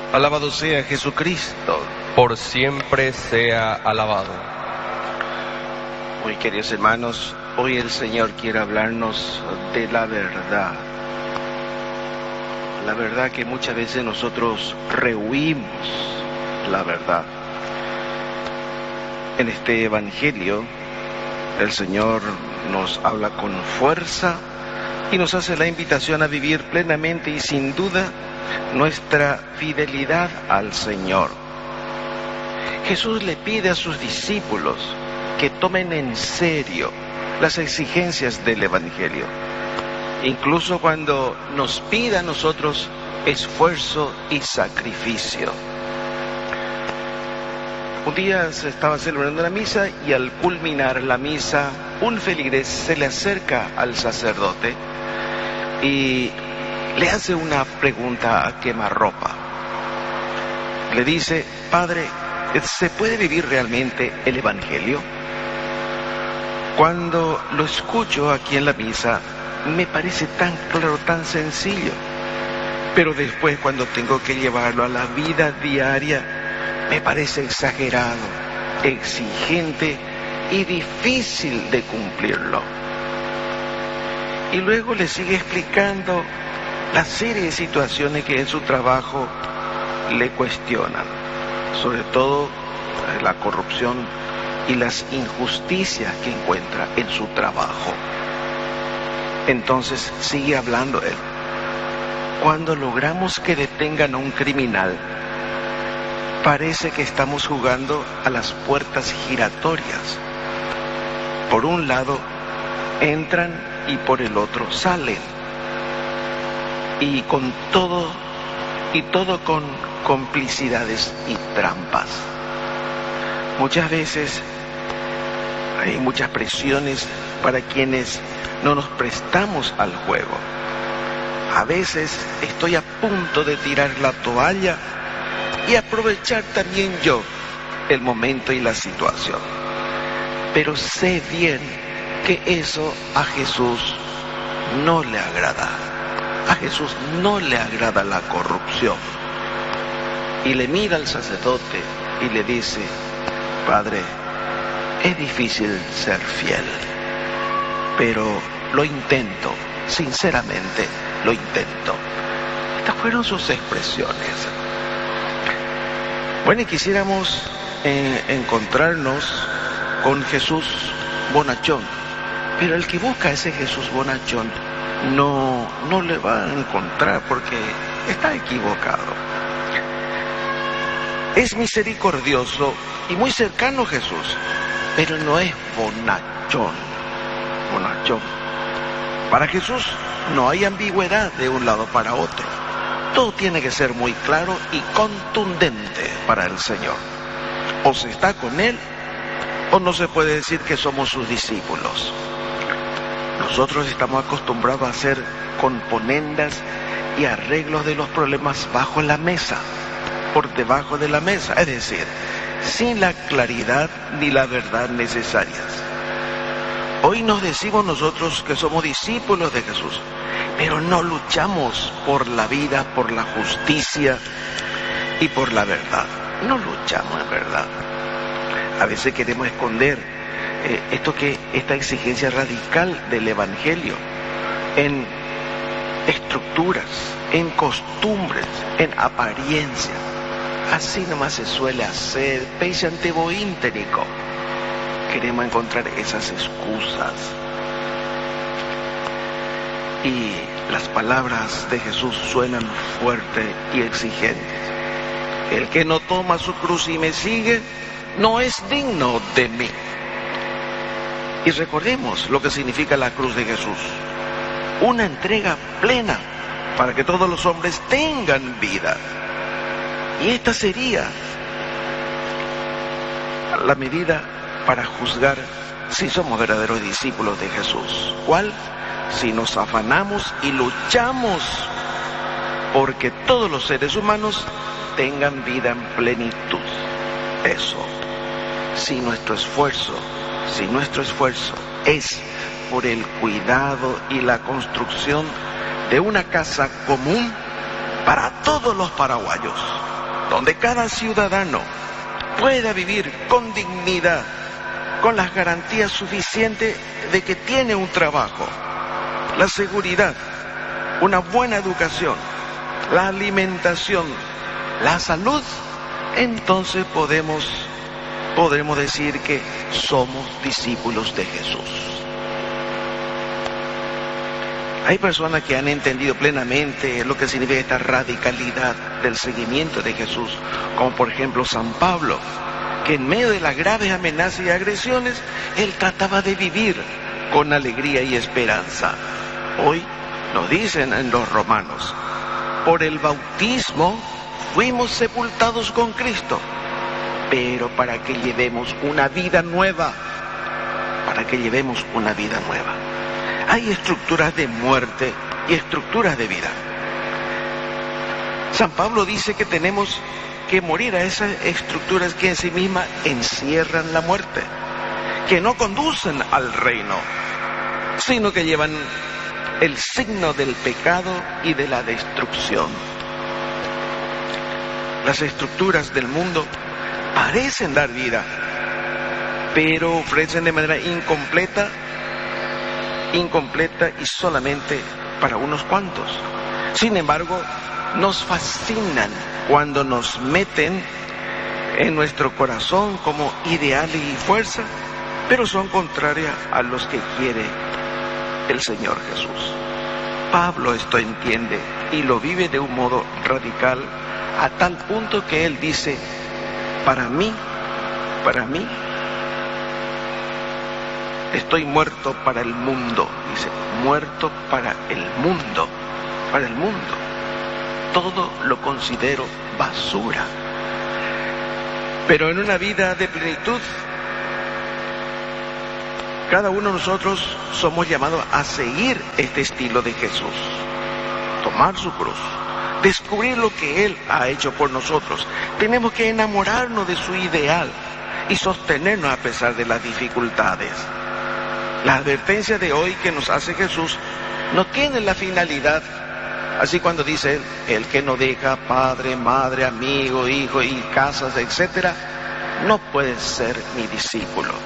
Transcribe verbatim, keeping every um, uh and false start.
Alabado sea Jesucristo. Por siempre sea alabado. Muy queridos hermanos, hoy el Señor quiere hablarnos de la verdad. La verdad que muchas veces nosotros rehuimos la verdad. En este Evangelio, el Señor nos habla con fuerza y nos hace la invitación a vivir plenamente y sin duda nuestra fidelidad al Señor. Jesús le pide a sus discípulos que tomen en serio las exigencias del Evangelio, incluso cuando nos pida a nosotros esfuerzo y sacrificio. Un día se estaba celebrando la misa y al culminar la misa, un feligrés se le acerca al sacerdote y le hace una pregunta a quemarropa. Le dice: Padre, ¿se puede vivir realmente el Evangelio? Cuando lo escucho aquí en la misa, me parece tan claro, tan sencillo. Pero después, cuando tengo que llevarlo a la vida diaria, me parece exagerado, exigente y difícil de cumplirlo. Y luego le sigue explicando la serie de situaciones que en su trabajo le cuestionan, sobre todo la corrupción y las injusticias que encuentra en su trabajo. Entonces sigue hablando él. Cuando logramos que detengan a un criminal, parece que estamos jugando a las puertas giratorias. Por un lado entran y por el otro salen. Y con todo, y todo con complicidades y trampas. Muchas veces hay muchas presiones para quienes no nos prestamos al juego. A veces estoy a punto de tirar la toalla y aprovechar también yo el momento y la situación. Pero sé bien que eso a Jesús no le agrada. A Jesús no le agrada la corrupción. Y le mira al sacerdote y le dice: Padre, es difícil ser fiel, pero lo intento, sinceramente lo intento. Estas fueron sus expresiones. Bueno, y quisiéramos eh, encontrarnos con Jesús bonachón, pero el que busca a ese Jesús bonachón no, no le va a encontrar porque está equivocado. Es misericordioso y muy cercano Jesús, pero no es bonachón, bonachón. Para Jesús no hay ambigüedad de un lado para otro. Todo tiene que ser muy claro y contundente para el Señor. O se está con Él, o no se puede decir que somos sus discípulos. Nosotros estamos acostumbrados a hacer componendas y arreglos de los problemas bajo la mesa, por debajo de la mesa, es decir, sin la claridad ni la verdad necesarias. Hoy nos decimos nosotros que somos discípulos de Jesús, pero no luchamos por la vida, por la justicia y por la verdad. No luchamos en verdad. A veces queremos esconder eh, esto que esta exigencia radical del Evangelio en estructuras, en costumbres, en apariencia. Así nomás se suele hacer, pensante boínterico. Queremos encontrar esas excusas. Y las palabras de Jesús suenan fuertes y exigentes. El que no toma su cruz y me sigue, no es digno de mí. Y recordemos lo que significa la cruz de Jesús. Una entrega plena para que todos los hombres tengan vida. Y esta sería la medida para juzgar si somos verdaderos discípulos de Jesús. ¿Cuál? Si nos afanamos y luchamos porque todos los seres humanos tengan vida en plenitud. Eso. Si nuestro esfuerzo, si nuestro esfuerzo es por el cuidado y la construcción de una casa común para todos los paraguayos, donde cada ciudadano pueda vivir con dignidad, con las garantías suficientes de que tiene un trabajo, la seguridad, una buena educación, la alimentación, la salud, entonces podemos, podremos decir que somos discípulos de Jesús. Hay personas que han entendido plenamente lo que significa esta radicalidad del seguimiento de Jesús, como por ejemplo San Pablo, que en medio de las graves amenazas y agresiones, él trataba de vivir con alegría y esperanza. Hoy nos dicen en los Romanos, por el bautismo fuimos sepultados con Cristo, pero para que llevemos una vida nueva, para que llevemos una vida nueva. Hay estructuras de muerte y estructuras de vida. San Pablo dice que tenemos que morir a esas estructuras que en sí mismas encierran la muerte, que no conducen al reino, sino que llevan el signo del pecado y de la destrucción. Las estructuras del mundo parecen dar vida, pero ofrecen de manera incompleta, incompleta y solamente para unos cuantos. Sin embargo, nos fascinan cuando nos meten en nuestro corazón como ideales y fuerza, pero son contrarias a los que quiere el Señor Jesús. Pablo esto entiende y lo vive de un modo radical, a tal punto que él dice, para mí, para mí, estoy muerto para el mundo, dice, muerto para el mundo, para el mundo. Todo lo considero basura. Pero en una vida de plenitud, cada uno de nosotros somos llamados a seguir este estilo de Jesús, tomar su cruz, descubrir lo que Él ha hecho por nosotros. Tenemos que enamorarnos de su ideal y sostenernos a pesar de las dificultades. La advertencia de hoy que nos hace Jesús no tiene la finalidad, así cuando dice Él, el que no deja padre, madre, amigo, hijo y casas, etcétera, no puede ser mi discípulo.